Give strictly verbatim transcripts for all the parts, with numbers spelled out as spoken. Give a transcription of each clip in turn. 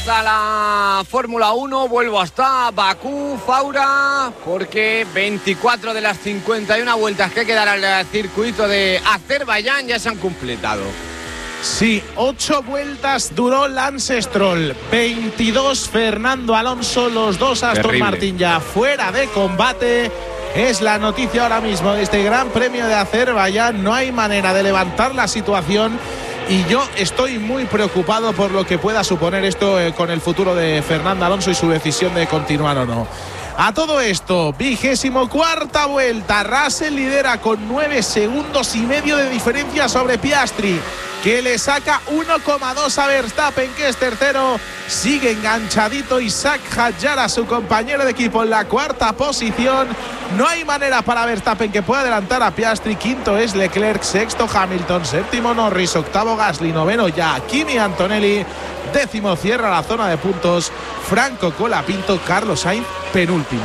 hasta la Fórmula uno, vuelvo hasta Bakú, Faura, porque veinticuatro de las cincuenta y una vueltas que quedan al circuito de Azerbaiyán ya se han completado. Sí, ocho vueltas duró Lance Stroll, veintidós Fernando Alonso, los dos Aston Terrible. Martin ya fuera de combate. Es la noticia ahora mismo de este Gran Premio de Azerbaiyán. No hay manera de levantar la situación y yo estoy muy preocupado por lo que pueda suponer esto eh, con el futuro de Fernando Alonso y su decisión de continuar o no. A todo esto, vigésimo cuarta vuelta, Russell lidera con nueve segundos y medio de diferencia sobre Piastri, que le saca uno coma dos a Verstappen, que es tercero. Sigue enganchadito Isaac Hadjar a su compañero de equipo en la cuarta posición. No hay manera para Verstappen que pueda adelantar a Piastri. Quinto es Leclerc, sexto Hamilton, séptimo Norris, octavo Gasly, noveno ya Kimi Antonelli, décimo cierra la zona de puntos Franco Colapinto, Carlos Sainz penúltimo.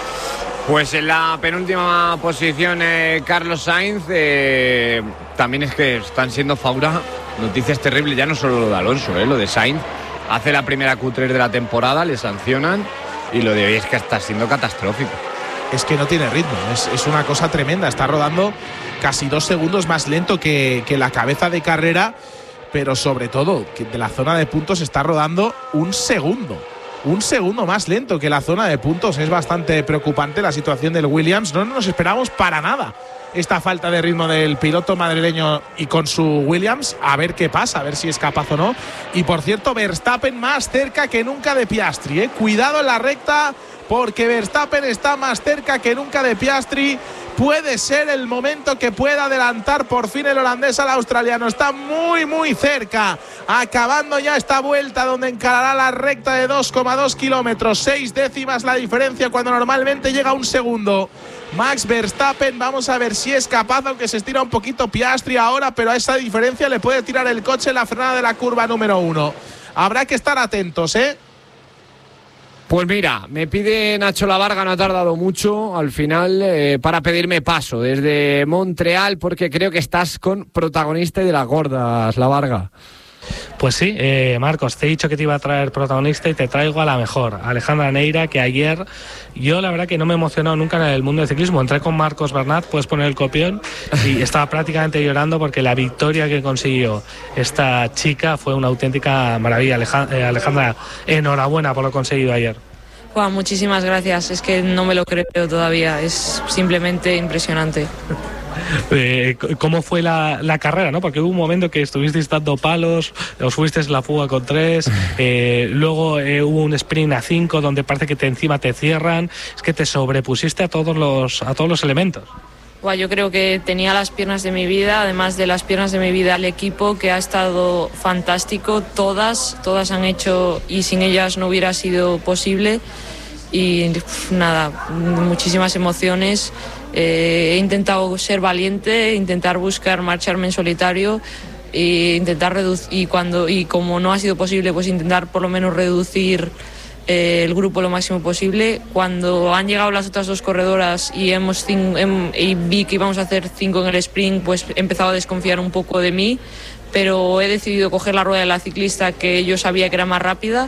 Pues en la penúltima posición eh, Carlos Sainz. eh, también es que están siendo, Faura, noticias terribles, ya no solo lo de Alonso, eh, lo de Sainz. Hace la primera Q tres de la temporada, le sancionan, y lo de hoy es que está siendo catastrófico. Es que no tiene ritmo, es, es una cosa tremenda, está rodando casi dos segundos más lento que, que la cabeza de carrera, pero sobre todo que de la zona de puntos está rodando un segundo. Un segundo más lento que la zona de puntos. Es bastante preocupante la situación del Williams. No nos esperamos para nada esta falta de ritmo del piloto madrileño y con su Williams. A ver qué pasa, a ver si es capaz o no. Y por cierto, Verstappen más cerca que nunca de Piastri, ¿eh? Cuidado en la recta, porque Verstappen está más cerca que nunca de Piastri. Puede ser el momento que pueda adelantar por fin el holandés al australiano. Está muy muy cerca, acabando ya esta vuelta donde encarará la recta de dos coma dos kilómetros. Seis décimas la diferencia cuando normalmente llega un segundo. Max Verstappen, vamos a ver si es capaz, aunque se estira un poquito Piastri ahora, pero a esa diferencia le puede tirar el coche en la frenada de la curva número uno. Habrá que estar atentos, ¿eh? Pues mira, me pide Nacho Lavarga, no ha tardado mucho al final eh, para pedirme paso desde Montreal, porque creo que estás con protagonista de las gordas, Lavarga. Pues sí, eh, Marcos, te he dicho que te iba a traer protagonista y te traigo a la mejor, Alejandra Neira, que ayer yo la verdad que no me he emocionado nunca en el mundo del ciclismo. Entré con Marcos Bernat, puedes poner el copión, y estaba prácticamente llorando porque la victoria que consiguió esta chica fue una auténtica maravilla. Alejandra, enhorabuena por lo conseguido ayer. Juan, muchísimas gracias, es que no me lo creo todavía, es simplemente impresionante. Eh, ¿Cómo fue la, la carrera, no? Porque hubo un momento que estuvisteis dando palos, os fuisteis la fuga con tres, eh, luego eh, hubo un sprint a cinco donde parece que te encima te cierran. Es que te sobrepusiste a todos los, a todos los elementos. Bueno, yo creo que tenía las piernas de mi vida, además de las piernas de mi vida, el equipo que ha estado fantástico, todas, todas han hecho, y sin ellas no hubiera sido posible. Y pff, nada, muchísimas emociones. Eh, he intentado ser valiente, intentar buscar marcharme en solitario e intentar reducir, y cuando y como no ha sido posible, pues intentar por lo menos reducir eh, el grupo lo máximo posible. Cuando han llegado las otras dos corredoras y hemos cin- hem, y vi que íbamos a hacer cinco en el sprint, pues he empezado a desconfiar un poco de mí, pero he decidido coger la rueda de la ciclista, que yo sabía que era más rápida.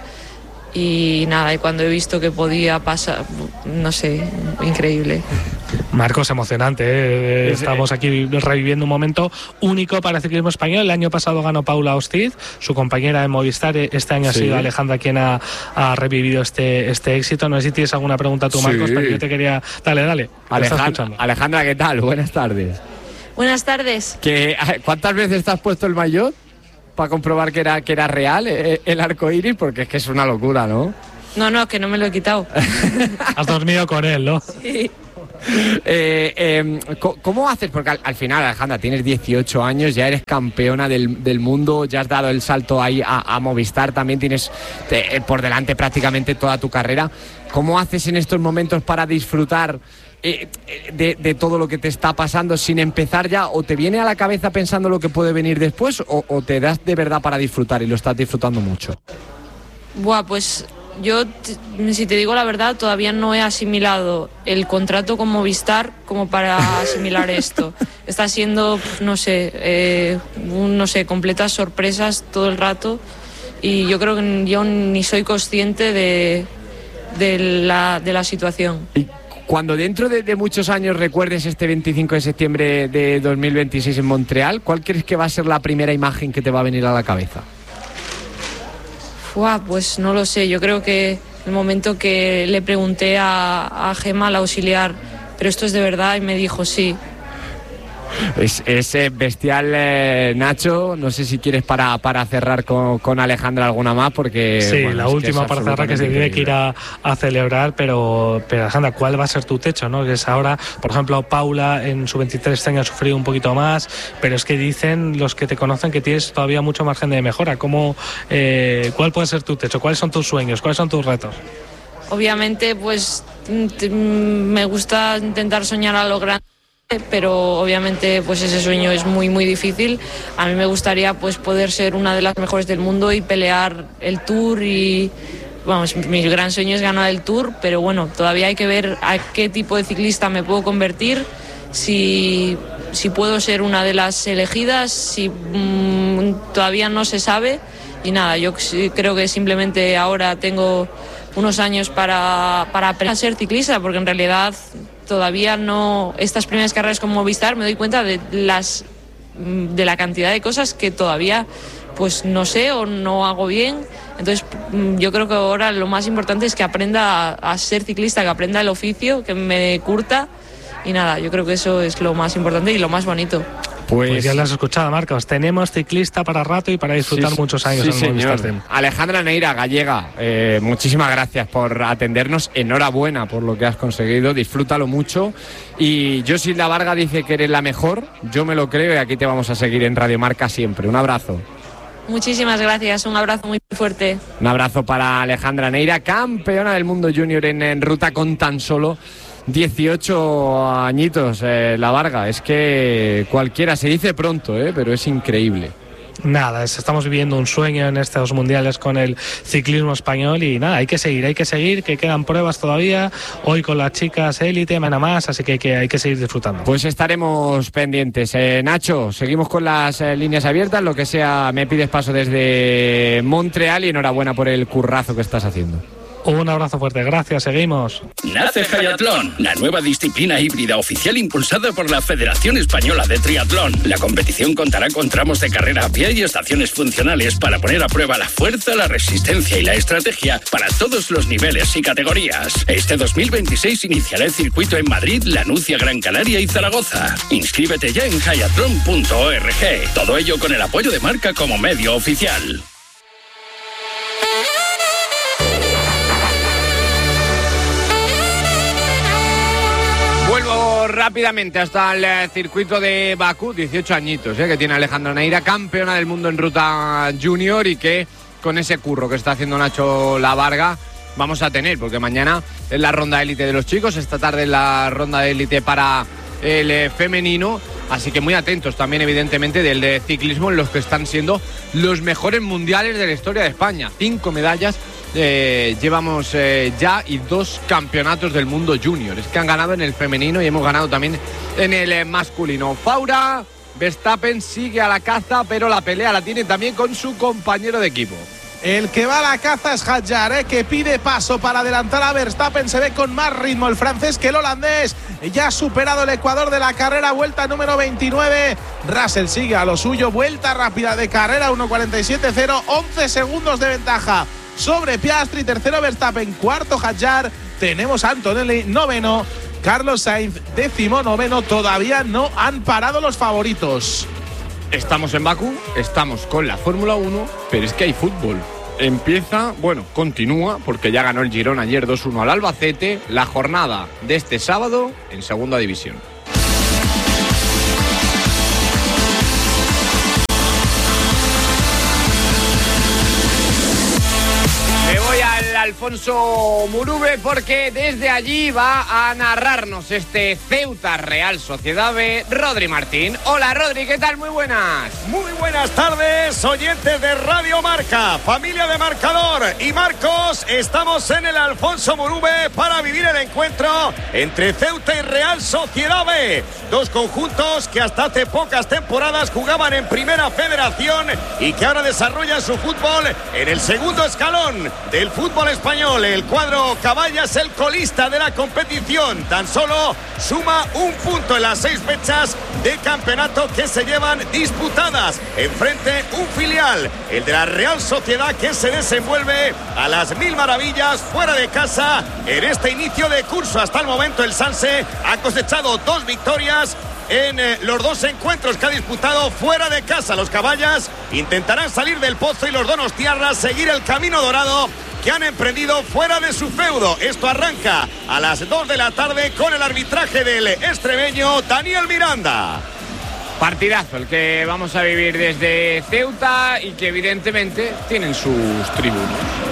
Y nada, y cuando he visto que podía pasar, no sé, increíble. Marcos, emocionante, ¿eh? Estamos aquí reviviendo un momento único para el ciclismo español. El año pasado ganó Paula Ostiz, su compañera de Movistar. Este año sí. Ha sido Alejandra quien ha, ha revivido este, este éxito. No sé si tienes alguna pregunta tú, Marcos, sí. Pero yo te quería... Dale, dale. Alejandra, Alejandra, ¿qué tal? Buenas tardes. Buenas tardes. ¿Qué, ¿Cuántas veces te has puesto el maillot para comprobar que era, que era real el, el arco iris? Porque es que es una locura, ¿no? No, no, que no me lo he quitado. Has dormido con él, ¿no? Sí. Eh, eh, ¿Cómo haces? Porque al, al final, Alejandra, tienes dieciocho años, ya eres campeona del, del mundo, ya has dado el salto ahí a, a Movistar, también tienes te, por delante prácticamente toda tu carrera. ¿Cómo haces en estos momentos para disfrutar eh, de, de todo lo que te está pasando sin empezar ya? ¿O te viene a la cabeza pensando lo que puede venir después? ¿O, o te das de verdad para disfrutar y lo estás disfrutando mucho? Buah, pues... Yo, si te digo la verdad, todavía no he asimilado el contrato con Movistar como para asimilar esto. Está siendo, no sé, eh, un, no sé, completas sorpresas todo el rato. y yo creo que yo ni soy consciente de, de, la, de la situación. Y cuando dentro de, de muchos años recuerdes este veinticinco de septiembre de dos mil veintiséis en Montreal, ¿cuál crees que va a ser la primera imagen que te va a venir a la cabeza? Uah, pues no lo sé, yo creo que el momento que le pregunté a, a Gemma, la auxiliar, ¿pero esto es de verdad? Y me dijo sí. Es, es eh, bestial, eh, Nacho. No sé si quieres para, para cerrar con, con Alejandra alguna más, porque sí, bueno, la última para cerrar, que se tiene que ir a, a celebrar, pero, pero Alejandra, ¿cuál va a ser tu techo? ¿No? Que es ahora, por ejemplo, Paula en su veintitrés años ha sufrido un poquito más, pero es que dicen los que te conocen que tienes todavía mucho margen de mejora. ¿Cómo, eh, ¿Cuál puede ser tu techo? ¿Cuáles son tus sueños? ¿Cuáles son tus retos? Obviamente, pues me gusta intentar soñar a lo grande, pero obviamente pues ese sueño es muy muy difícil. A mí me gustaría pues poder ser una de las mejores del mundo y pelear el Tour, y vamos, mi gran sueño es ganar el Tour, pero bueno, todavía hay que ver a qué tipo de ciclista me puedo convertir, si, si puedo ser una de las elegidas, si mmm, todavía no se sabe. Y nada, yo creo que simplemente ahora tengo unos años para, para aprender a ser ciclista, porque en realidad todavía no, estas primeras carreras con Movistar me doy cuenta de las de la cantidad de cosas que todavía pues no sé o no hago bien. Entonces yo creo que ahora lo más importante es que aprenda a, a ser ciclista, que aprenda el oficio, que me curta, y nada, yo creo que eso es lo más importante y lo más bonito. Pues, pues ya lo has escuchado, Marcos. Tenemos ciclista para rato y para disfrutar sí, muchos años sí, en Movistar. Alejandra Neira, gallega, eh, muchísimas gracias por atendernos. Enhorabuena por lo que has conseguido. Disfrútalo mucho. Y Yosilda Varga dice que eres la mejor. Yo me lo creo y aquí te vamos a seguir en Radio Marca siempre. Un abrazo. Muchísimas gracias. Un abrazo muy fuerte. Un abrazo para Alejandra Neira, campeona del mundo junior en, en ruta con tan solo dieciocho añitos, eh, la Varga. Es que cualquiera, se dice pronto, eh, pero es increíble. Nada, estamos viviendo un sueño en estos mundiales con el ciclismo español y nada, hay que seguir, hay que seguir, que quedan pruebas todavía, hoy con las chicas élite, mañana más, así que hay que, hay que seguir disfrutando. Pues estaremos pendientes. Eh, Nacho, seguimos con las eh, líneas abiertas, lo que sea, me pides paso desde Montreal y enhorabuena por el currazo que estás haciendo. Un abrazo fuerte, gracias, seguimos. Nace Hayatlón, la nueva disciplina híbrida oficial impulsada por la Federación Española de Triatlón. La competición contará con tramos de carrera a pie y estaciones funcionales para poner a prueba la fuerza, la resistencia y la estrategia para todos los niveles y categorías. Este dos mil veintiséis iniciará el circuito en Madrid, Lanucia, Gran Canaria y Zaragoza. Inscríbete ya en hayatlón punto org. Todo ello con el apoyo de Marca como medio oficial. Vuelvo rápidamente hasta el eh, circuito de Bakú, dieciocho añitos eh, que tiene Alejandra Neira, campeona del mundo en ruta junior, y que con ese curro que está haciendo Nacho La Varga vamos a tener, porque mañana es la ronda élite de los chicos, esta tarde es la ronda élite para el eh, femenino, así que muy atentos también evidentemente del de ciclismo, en los que están siendo los mejores mundiales de la historia de España. Cinco medallas Eh, llevamos eh, ya y dos campeonatos del mundo junior. Es que han ganado en el femenino y hemos ganado también en el eh, masculino. Faura, Verstappen sigue a la caza, pero la pelea la tiene también con su compañero de equipo. El que va a la caza es Hadjar, ¿eh? Que pide paso para adelantar a Verstappen. Se ve con más ritmo el francés que el holandés. Ya ha superado el Ecuador de la carrera, vuelta número veintinueve. Russell sigue a lo suyo, vuelta rápida de carrera, uno cuarenta y siete cero, once segundos de ventaja sobre Piastri. Tercero Verstappen, cuarto Hadjar. Tenemos a Antonelli noveno, Carlos Sainz décimo noveno. Todavía no han parado los favoritos. Estamos en Bakú, estamos con la Fórmula uno, pero es que hay fútbol. Empieza, bueno, continúa, porque ya ganó el Girona ayer dos uno al Albacete, la jornada de este sábado en segunda división. Me voy al Alfonso Murube, porque desde allí va a narrarnos este Ceuta Real Sociedad B, Rodri Martín. Hola Rodri, ¿qué tal? Muy buenas. Muy buenas tardes, oyentes de Radio Marca, familia de Marcador y Marcos. Estamos en el Alfonso Murube para vivir el encuentro entre Ceuta y Real Sociedad B. Dos conjuntos que hasta hace pocas temporadas jugaban en Primera Federación y que ahora desarrollan su fútbol en el segundo escalón del fútbol español. El cuadro Caballa es el colista de la competición. Tan solo suma un punto en las seis fechas de campeonato que se llevan disputadas. Enfrente un filial, el de la Real Sociedad, que se desenvuelve a las mil maravillas fuera de casa en este inicio de curso. Hasta el momento el Sanse ha cosechado dos victorias en eh, los dos encuentros que ha disputado fuera de casa. Los Caballas intentarán salir del pozo y los donostiarras seguir el camino dorado que han emprendido fuera de su feudo. Esto arranca a las dos de la tarde con el arbitraje del extremeño Daniel Miranda. Partidazo el que vamos a vivir desde Ceuta y que evidentemente tienen sus tribunos.